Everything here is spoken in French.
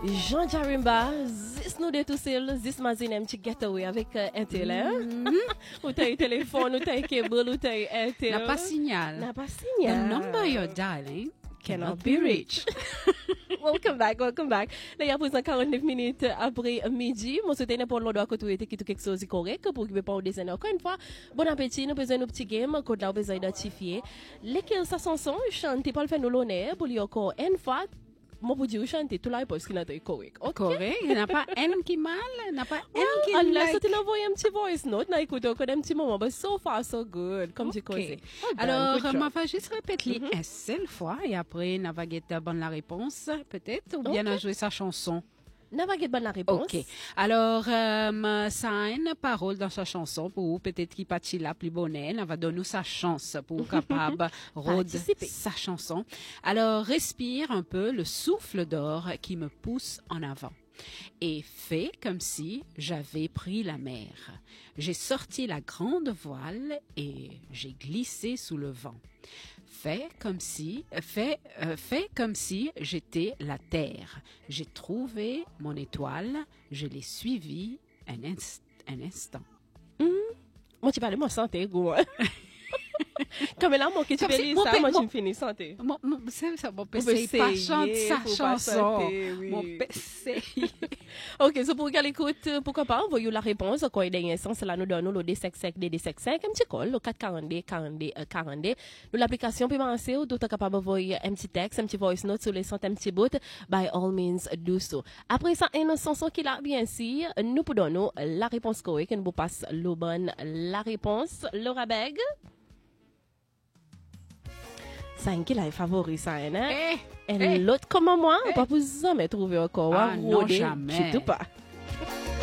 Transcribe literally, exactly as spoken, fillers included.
Jean Jarimba, zis nous de tout seul, zis mazinem petit getaway avec uh, Intel. Ou t'as téléphone, ou t'as cable, ou t'as Intel. N'a pas signal. N'a pas signal. The number you're dialing cannot be reached. Welcome back, welcome back. Là, il y a présent quarante-neuf minutes après midi. Moi, c'était n'importe l'ordre à côté qui tout quelque chose de correct pour que pas au déjeuner. Encore une fois, bon appétit, nous besoin de petit game, qu'on a besoin d'identifier. Lesquels ça chanson, chante, pas le faire nous l'honneur, pour lui encore une fois. Moi, pour dire chanter, tout là, parce qu'il n'a pas correct. Okay? Correct. Il n'a pas un qui mal, il n'a pas un qui mal. like. Unless tu envoies un petit voice note, n'a écouté encore un petit moment, but so far so good, comme tu connais. Alors, ma va juste répéter une seule fois et après, n'a pas guetté bonne la réponse, peut-être, ou bien a joué sa chanson. N'a pas bonne la réponse. Ok. Alors, euh, ça a une parole dans sa chanson pour peut-être qu'il partit la plus bonne, elle va donner sa chance pour capable rôder sa chanson. Alors, respire un peu le souffle d'or qui me pousse en avant. Et fais comme si j'avais pris la mer. J'ai sorti la grande voile et j'ai glissé sous le vent. Fais comme si, fais, euh, fais comme si j'étais la terre. J'ai trouvé mon étoile, je l'ai suivie un, inst- un instant. Mm. Moi, tu parles de mon santé, go. Comme là, moi, que tu veux lire ça, moi, tu me finis santé. Mon, mon, c'est ça, mon P C, il pas chante sa chanson. Oui. Mon P C. Ok, so pour qu'elle écoute, pourquoi pas, envoyez la réponse, quand il y a un sens, là, nous donnons le D cinq cinq, D D cinq cinq, un petit call, le quatre quarante, quarante, quarante. Nous, l'application peut lancer, ou tout est capable d'envoyer un petit texte, un petit voice note sur les cent, un petit bout, by all means, do so. Après ça, une chanson qui l'a bien si, nous pour donner la réponse correcte, nous passe le bon, la réponse, Laura Beg. Ça un qui l'a favori ça hein Eh, et eh, l'autre comme moi eh. Pas pour jamais trouver encore ah non jamais tout pas